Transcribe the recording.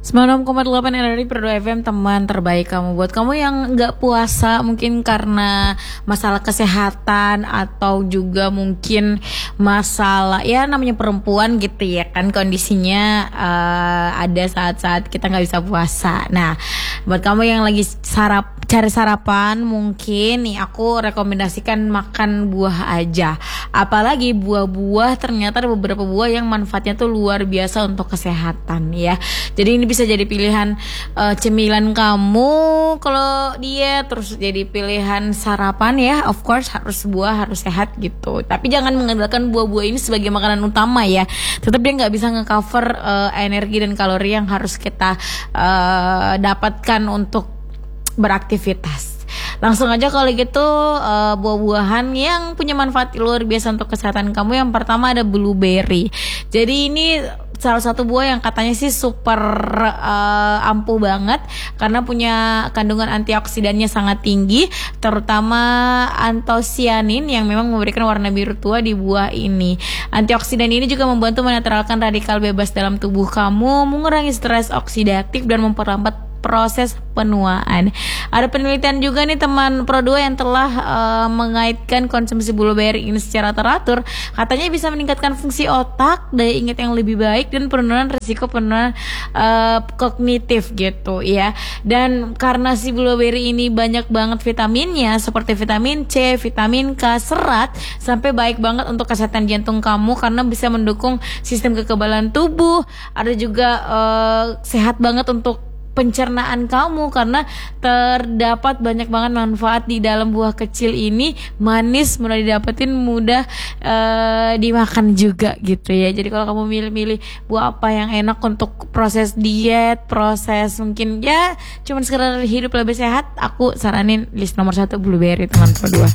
96,8 RRI Per 2 FM, teman terbaik kamu. Buat kamu yang nggak puasa mungkin karena masalah kesehatan atau juga mungkin masalah, ya namanya perempuan gitu ya kan, kondisinya ada saat-saat kita nggak bisa puasa. Nah, buat kamu yang lagi cari sarapan, mungkin nih aku rekomendasikan makan buah aja. Apalagi buah-buah, ternyata ada beberapa buah yang manfaatnya tuh luar biasa untuk kesehatan ya. Jadi ini bisa jadi pilihan cemilan kamu kalau diet, terus jadi pilihan sarapan ya. Of course harus buah, harus sehat gitu. Tapi jangan mengandalkan buah-buah ini sebagai makanan utama ya. Tetap dia nggak bisa ngecover energi dan kalori yang harus kita dapatkan untuk beraktivitas. Langsung aja kalau gitu, buah-buahan yang punya manfaat luar biasa untuk kesehatan kamu. Yang pertama ada blueberry. Jadi ini salah satu buah yang katanya sih super ampuh banget karena punya kandungan antioksidannya sangat tinggi, terutama antosianin yang memang memberikan warna biru tua di buah ini. Antioksidan ini juga membantu menetralkan radikal bebas dalam tubuh kamu, mengurangi stres oksidatif dan memperlambat proses penuaan. Ada penelitian juga nih teman Pro 2 yang telah mengaitkan konsumsi blueberry ini secara teratur. Katanya bisa meningkatkan fungsi otak, daya ingat yang lebih baik, dan penurunan risiko penurunan kognitif gitu ya. Dan karena si blueberry ini banyak banget vitaminnya seperti vitamin C, vitamin K, serat, sampai baik banget untuk kesehatan jantung kamu karena bisa mendukung sistem kekebalan tubuh. Ada juga sehat banget untuk pencernaan kamu karena terdapat banyak banget manfaat di dalam buah kecil ini. Manis, mudah didapetin, mudah dimakan juga gitu ya. Jadi kalau kamu milih-milih buah apa yang enak untuk proses diet, proses mungkin ya cuman sekedar hidup lebih sehat, aku saranin list nomor 1 blueberry teman Pro 2.